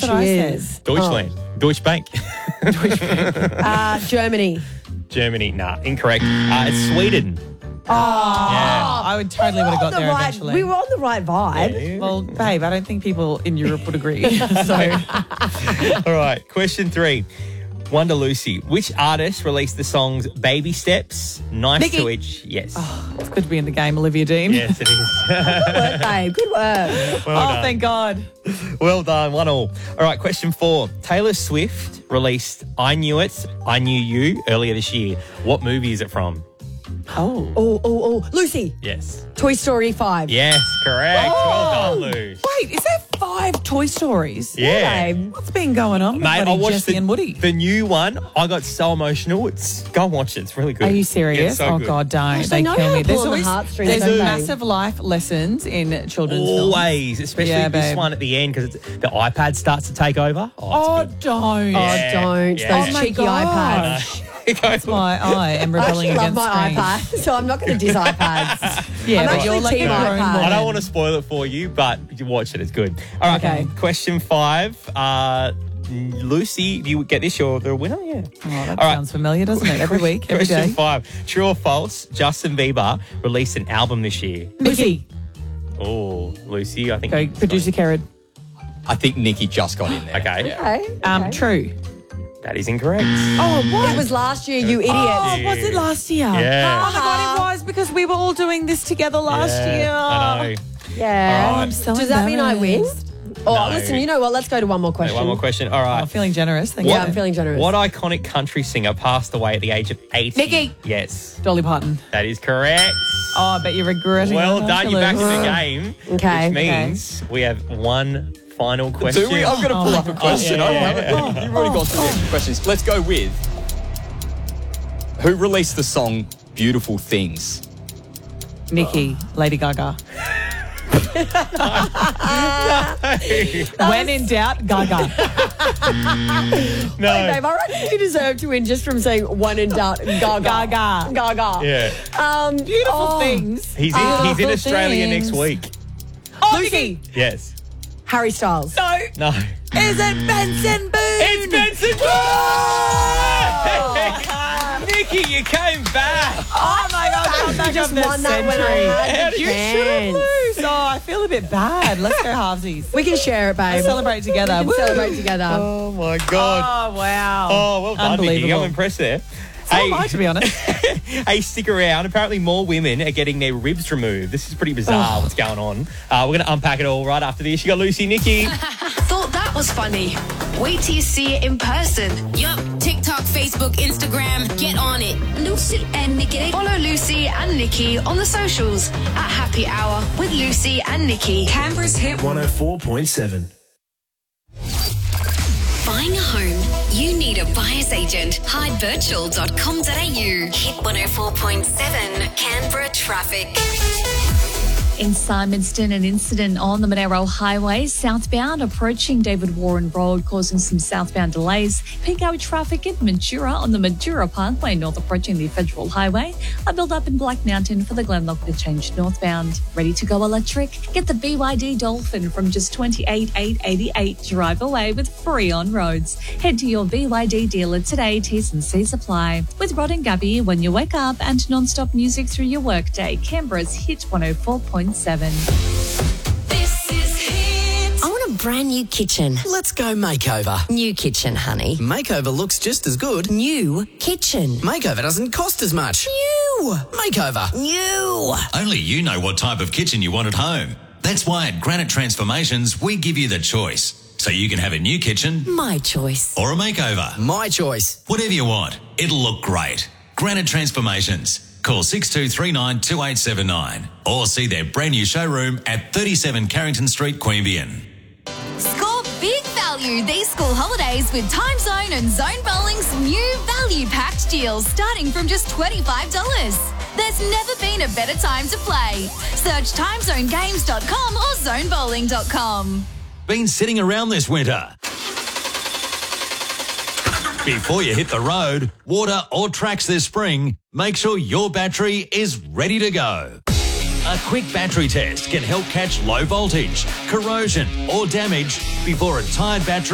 what I said. is. Deutschland. Deutsche Bank. Germany. Germany. Nah, incorrect. It's Sweden. Oh, I would totally would have got there eventually. We were on the right vibe. Yeah. Well, babe, I don't think people in Europe would agree. So, All right. Question 3. Wonder Lucy. Which artist released the songs Baby Steps, Nice Nikki. to Each? Yes. it's good to be in the game, Olivia Dean. Yes, it is. Good work, babe. Good work. Well Oh, done. thank God. Well done. 1-1. All right. Question 4. Taylor Swift released I Knew It, I Knew You earlier this year. What movie is it from? Oh. Oh. Lucy. Yes. Toy Story 5. Yes, correct. Oh. Well done, Lou. Wait, is there 5 Toy Stories? Yeah. Babe. What's been going on with Mate, I bloody watched Jessie and Woody? the new one. I got so emotional. Go and watch it. It's really good. Are you serious? Yeah, it's so oh, good. God, don't. Gosh, they they know kill how me. to pull on the heartstrings, There's don't they? massive life lessons in children's films. Always, especially Yeah, this babe. one at the end because the iPad starts to take over. Oh, It's don't. Yeah. Don't. Yeah. Those Oh, my cheeky gosh. iPads. good. I am I rebelling actually love against my screens. iPad, so I'm not going to diss iPads. Yeah, I'm but actually you're like team a grown iPad. woman. I don't want to spoil it for you, but you watch it. It's good. All right. Okay. Question 5. Lucy, do you get this? You're the winner? Yeah. Oh, that All right. sounds familiar, doesn't it? Every week, every Question day. 5. True or false? Justin Bieber released an album this year. Nikki. Oh, Lucy, I think. Go, producer Kerrod. I think Nikki just got in there. Okay. Okay. True. That is incorrect. Oh, what? It was last year, you idiot. Oh, was it last year? Yeah. Oh, my God, it was because we were all doing this together last year. I know. Yeah. Oh, I'm so Does that mean I win? embarrassed. Oh, No. listen, you know what? Let's go to one more question. One more question. All right. I'm feeling generous. Thank Yeah, you. I'm feeling generous. What iconic country singer passed away at the age of 80? Nikki. Yes, Dolly Parton. that is correct. Oh, I bet you're regretting Well it. done. You're back in Lewis. the game. Okay. Which means we have one final question. Do we? I'm going to pull up a question. yeah, I don't yeah, have it. Oh, you've already got some questions. Let's go with who released the song Beautiful Things? Nikki, Lady Gaga. When in doubt, Gaga. No. Hey, babe, I reckon you deserve to win just from saying one in doubt. Gaga. Gaga. Gaga. Yeah. Beautiful things. He's in Beautiful Australia things. next week. Oh, Nikki. Yes. Harry Styles. No. No. Is it Benson Boone? It's Benson Boone! Nikki, you came back. Oh my God! Come back just of the won that when I century. had the You should have chance. lose. Oh, I feel a bit bad. Let's go halvesies. We can share it, babe. Let's celebrate together. We can celebrate together. Oh, my God. Oh wow! Oh, well done, Nikki. Unbelievable. I'm impressed there. So am I, to be honest. Hey, stick around. Apparently more women are getting their ribs removed. This is pretty bizarre what's going on. We're going to unpack it all right after this. You got Lucy, Nikki. Thought that was funny. Wait till you see it in person. Yup, TikTok, Facebook, Instagram, get on it. Lucy and Nikki. Follow Lucy and Nikki on the socials at Happy Hour with Lucy and Nikki. Canberra's hit. 104.7. Buying a home? You need a buyer's agent. Hidevirtual.com.au. Hit 104.7 Canberra traffic. In Symonston, an incident on the Monaro Highway southbound approaching David Warren Road causing some southbound delays. Peak hour traffic in Mandurah on the Mandurah Parkway north approaching the Federal Highway. A build up in Black Mountain for the Glenlock interchange northbound. Ready to go electric? Get the BYD Dolphin from just $28,888. Drive away with free on roads. Head to your BYD dealer today. T's and C's apply. With Rod and Gabby when you wake up and non-stop music through your workday. Canberra's Hit 104.7. This is Hit. I want a brand new kitchen. Let's go makeover. New kitchen, honey. Makeover looks just as good. New kitchen. Makeover doesn't cost as much. New. Makeover. New. Only you know what type of kitchen you want at home. That's why at Granite Transformations, we give you the choice. So you can have a new kitchen My choice. or a makeover. My choice. Whatever you want, it'll look great. Granite Transformations. Call 6239 2879 or see their brand new showroom at 37 Carrington Street, Queanbeyan. Score big value these school holidays with Time Zone and Zone Bowling's new value packed deals starting from just $25. There's never been a better time to play. Search timezonegames.com or zonebowling.com. Been sitting around this winter? Before you hit the road, water or tracks this spring, make sure your battery is ready to go. A quick battery test can help catch low voltage, corrosion or damage before a tired battery